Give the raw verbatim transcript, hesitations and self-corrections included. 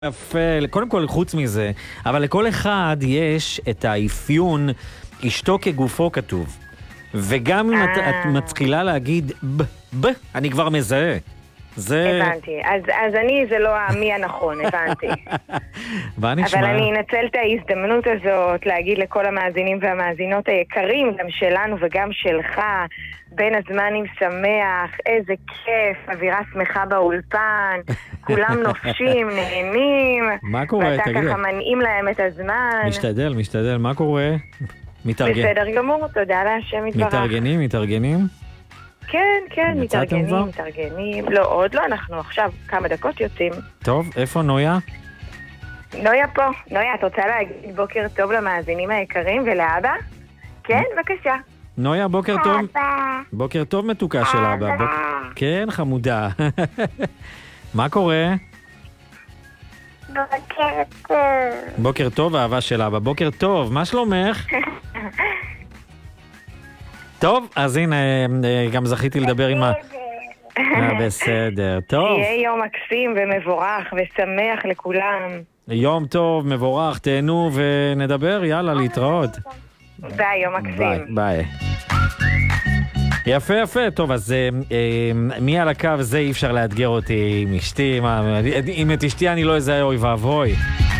יפה, קודם כל חוץ מזה, אבל לכל אחד יש את האפיון אשתו כגופו כתוב. וגם אם את, את מתחילה להגיד ב, ב, אני כבר מזהה. זה... הבנתי, אז, אז אני זה לא המי הנכון, הבנתי. מה נשמע? אבל אני אנצל את ההזדמנות הזאת להגיד לכל המאזינים והמאזינות היקרים, גם שלנו וגם שלך, בין הזמנים שמח, איזה כיף, אווירה שמחה באולפן, כולם נופשים, נהנים. מה קורה? ואתה תגידי. ככה מנעים להם את הזמן. משתדל, משתדל, מה קורה? מתארגן. בסדר גמור, תודה להשם יתברך. מתארגנים, מתארגנים? כן, כן, יצאתם מתארגנים, כבר? מתארגנים. לא, עוד לא, אנחנו עכשיו כמה דקות יוצאים. טוב, איפה נויה? נויה פה. נויה, את רוצה להגיד בוקר טוב למאזינים היקרים ולאבא? כן, בבקשה. נויה, בוקר טוב. אבא. בוקר טוב מתוקה של אבא. אבא. בוק... כן, חמודה. מה קורה? בוקר טוב. בוקר טוב, אהבה של אבא. בוקר טוב, מה שלומך? טוב, אז הנה, גם זכיתי לדבר עם ה... אה, בסדר, טוב. שיהיה יום מקסים ומבורך ושמח לכולם. יום טוב, מבורך, תהנו ונדבר, יאללה, להתראות. ביי, יום מקסים. ביי, ביי. יפה, יפה, טוב, אז אה, אה, מי על הקו זה אי אפשר לאתגר אותי עם אשתי, מה, עם את אשתי אני לא אזהה אוי ואבוי.